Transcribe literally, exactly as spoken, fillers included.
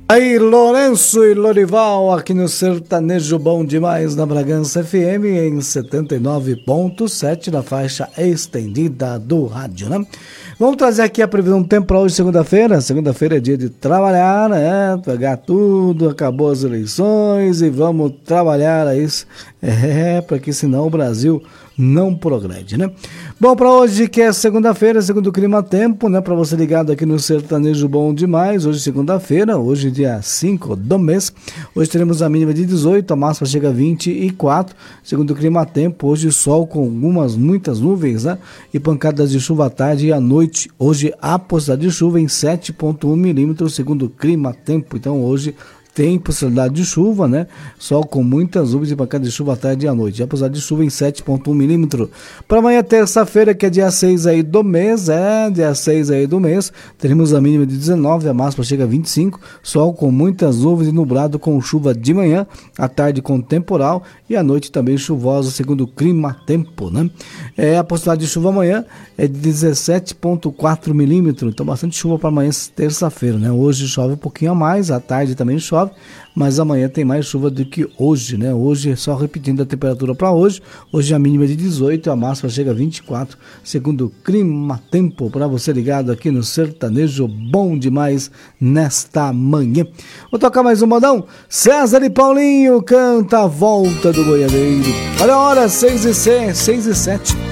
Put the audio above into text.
Aí, Lourenço e Lorival, aqui no Sertanejo Bom Demais, na Bragança F M, em setenta e nove ponto sete, na faixa estendida do rádio, né? Vamos trazer aqui a previsão do tempo para hoje, segunda-feira. Segunda-feira é dia de trabalhar, né? Pegar tudo, acabou as eleições e vamos trabalhar aí, é, porque senão o Brasil não progrede, né? Bom, para hoje, que é segunda-feira, segundo o Clima Tempo, né? Para você ligado aqui no Sertanejo Bom Demais, hoje segunda-feira, hoje dia cinco do mês, hoje teremos a mínima de dezoito, a máxima chega a vinte e quatro, segundo o Clima Tempo, hoje sol com algumas, muitas nuvens, né? E pancadas de chuva à tarde e à noite, hoje a possibilidade de chuva em sete vírgula um milímetros, segundo o Clima Tempo, então hoje tem possibilidade de chuva, né? Sol com muitas nuvens e pancadas de chuva à tarde e à noite. A possibilidade de chuva em sete vírgula um milímetros. Para amanhã, terça-feira, que é dia seis aí do mês, é, dia seis aí do mês, teremos a mínima de dezenove, a máxima chega a vinte e cinco, sol com muitas nuvens e nublado com chuva de manhã, à tarde com temporal e à noite também chuvosa, segundo o Clima Tempo, né? É, a possibilidade de chuva amanhã é de dezessete vírgula quatro milímetros, então bastante chuva para amanhã, terça-feira, né? Hoje chove um pouquinho a mais, à tarde também chove, mas amanhã tem mais chuva do que hoje, né? Hoje, só repetindo a temperatura para hoje, hoje a mínima é de dezoito, a máxima chega a vinte e quatro, segundo o Clima Tempo, para você ligado aqui no Sertanejo Bom Demais nesta manhã. Vou tocar mais um modão, César e Paulinho canta a volta do boiadeiro. Olha a hora, seis e sete.